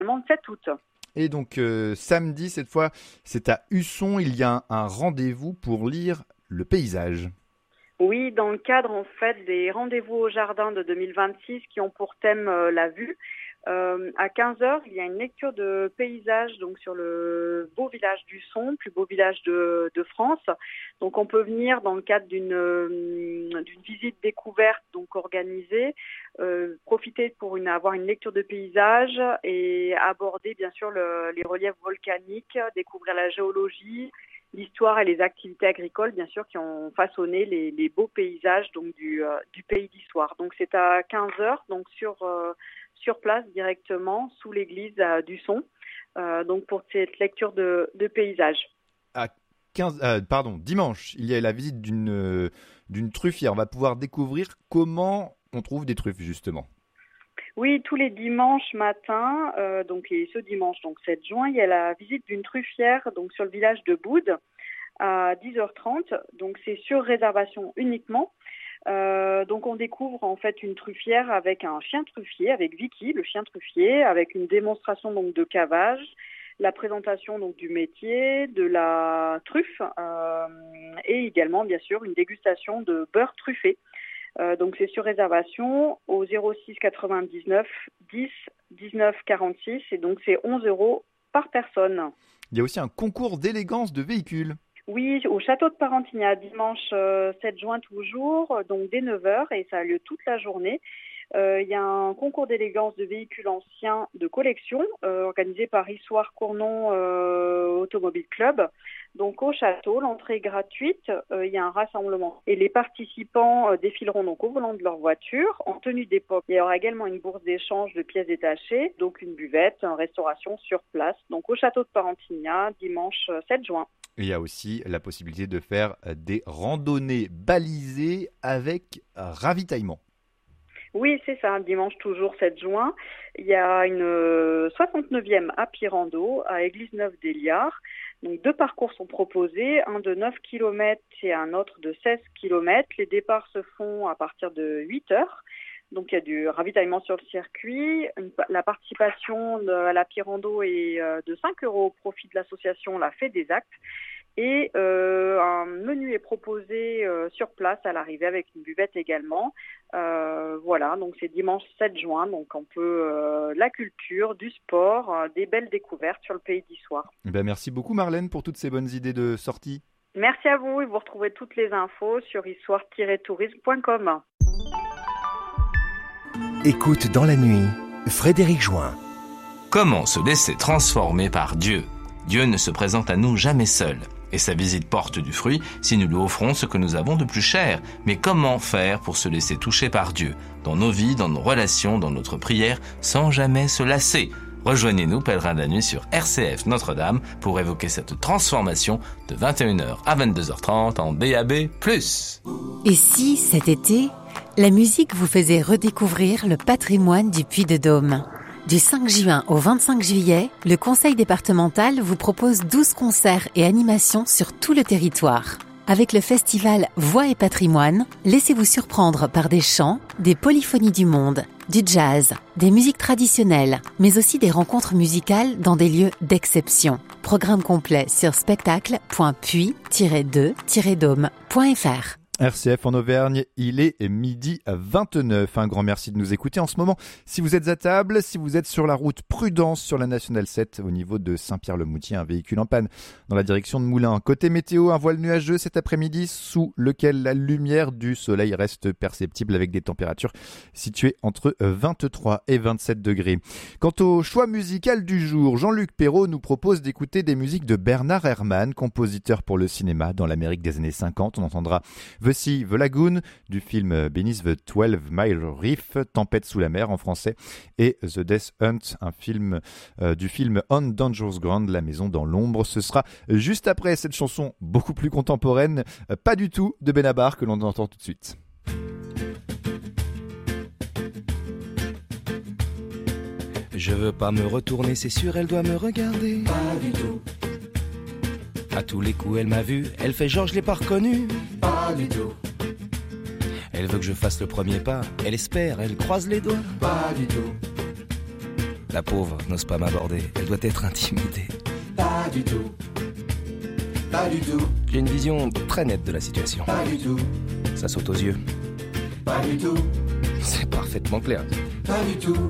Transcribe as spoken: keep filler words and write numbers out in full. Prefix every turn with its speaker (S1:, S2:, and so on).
S1: le sept août.
S2: Et donc euh, samedi, cette fois, c'est à Husson, il y a un, un rendez-vous pour lire le paysage.
S1: Oui, dans le cadre en fait des rendez-vous au jardin de deux mille vingt-six qui ont pour thème euh, la vue. Euh, à quinze heures, il y a une lecture de paysage donc sur le beau village d'Husson, plus beau village de, de France. Donc on peut venir dans le cadre d'une, euh, d'une visite découverte donc organisée, euh, profiter pour une, avoir une lecture de paysage et aborder bien sûr le, les reliefs volcaniques, découvrir la géologie, l'histoire et les activités agricoles, bien sûr, qui ont façonné les, les beaux paysages donc du, euh, du pays d'Issoire. Donc c'est à quinze heures, donc sur euh, sur place directement sous l'église euh, d'Husson, euh, donc pour cette lecture de, de paysages.
S2: À quinze, euh, pardon, dimanche, il y a la visite d'une euh, d'une truffière. On va pouvoir découvrir comment on trouve des truffes justement.
S1: Oui, tous les dimanches matins, euh, donc et ce dimanche, donc sept juin, il y a la visite d'une truffière donc sur le village de Boude à dix heures trente. Donc c'est sur réservation uniquement. Euh, donc on découvre en fait une truffière avec un chien truffier, avec Vicky, le chien truffier, avec une démonstration donc de cavage, la présentation donc du métier, de la truffe euh, et également bien sûr une dégustation de beurre truffé. Euh, donc c'est sur réservation au zéro six quatre-vingt-dix-neuf dix dix-neuf quarante-six et donc c'est onze euros par personne.
S2: Il y a aussi un concours d'élégance de véhicules.
S1: Oui, au château de Parentignac, dimanche euh, sept juin toujours, donc dès neuf heures et ça a lieu toute la journée. Euh, il y a un concours d'élégance de véhicules anciens de collection euh, organisé par Issoire Cournon euh, Automobile Club. Donc au château, l'entrée est gratuite, euh, il y a un rassemblement et les participants euh, défileront donc au volant de leur voiture en tenue d'époque. Il y aura également une bourse d'échange de pièces détachées, donc une buvette, une restauration sur place. Donc au château de Parentignac, dimanche euh, sept juin.
S2: Il y a aussi la possibilité de faire des randonnées balisées avec ravitaillement.
S1: Oui, c'est ça, dimanche toujours sept juin. Il y a une soixante-neuvième Happy Rando à Église-Neuve-d'Héliard. Donc deux parcours sont proposés, un de neuf kilomètres et un autre de seize kilomètres. Les départs se font à partir de huit heures. Donc il y a du ravitaillement sur le circuit. Une, la participation de, à l'Happy Rando est de cinq euros au profit de l'association La Fête des Actes. Et euh, un menu est proposé euh, sur place à l'arrivée avec une buvette également. Euh, voilà, donc c'est dimanche sept juin, donc on peut euh, la culture, du sport, euh, des belles découvertes sur le pays d'Issoire.
S2: Ben merci beaucoup Marlène pour toutes ces bonnes idées de sortie.
S1: Merci à vous et vous retrouvez toutes les infos sur issoire tiret tourisme point com.
S3: Écoute dans la nuit, Frédéric Join.
S4: Comment se laisser transformer par Dieu ? Dieu ne se présente à nous jamais seul. Et sa visite porte du fruit si nous lui offrons ce que nous avons de plus cher. Mais comment faire pour se laisser toucher par Dieu, dans nos vies, dans nos relations, dans notre prière, sans jamais se lasser ? Rejoignez-nous, pèlerins de la nuit, sur R C F Notre-Dame pour évoquer cette transformation de vingt et une heures à vingt-deux heures trente en D A B plus.
S5: Et si, cet été, la musique vous faisait redécouvrir le patrimoine du Puy-de-Dôme ? Du cinq juin au vingt-cinq juillet, le Conseil départemental vous propose douze concerts et animations sur tout le territoire. Avec le festival Voix et Patrimoine, laissez-vous surprendre par des chants, des polyphonies du monde, du jazz, des musiques traditionnelles, mais aussi des rencontres musicales dans des lieux d'exception. Programme complet sur spectacle point puy tiret deux tiret dôme point f r.
S2: R C F en Auvergne, il est midi vingt-neuf. Un grand merci de nous écouter en ce moment. Si vous êtes à table, si vous êtes sur la route, prudence sur la Nationale sept au niveau de Saint-Pierre-le-Moutier, un véhicule en panne dans la direction de Moulins. Côté météo, un voile nuageux cet après-midi sous lequel la lumière du soleil reste perceptible avec des températures situées entre vingt-trois et vingt-sept degrés. Quant au choix musical du jour, Jean-Luc Perrault nous propose d'écouter des musiques de Bernard Herrmann, compositeur pour le cinéma dans l'Amérique des années cinquante. On entendra The Sea, The Lagoon, du film Beneath the twelve mile Reef, Tempête sous la mer en français, et The Death Hunt, un film euh, du film On Dangerous Ground, La maison dans l'ombre. Ce sera juste après cette chanson beaucoup plus contemporaine, euh, pas du tout de Benabar, que l'on entend tout de suite.
S3: Je veux pas me retourner, c'est sûr, elle doit me regarder.
S6: Pas du tout.
S3: À tous les coups, elle m'a vu, elle fait genre je l'ai pas reconnu.
S6: Pas du tout.
S3: Elle veut que je fasse le premier pas, elle espère, elle croise les doigts.
S6: Pas du tout.
S3: La pauvre n'ose pas m'aborder, elle doit être intimidée.
S6: Pas du tout. Pas du tout.
S3: J'ai une vision très nette de la situation.
S6: Pas du tout.
S3: Ça saute aux yeux.
S6: Pas du tout.
S3: C'est parfaitement clair.
S6: Pas du tout.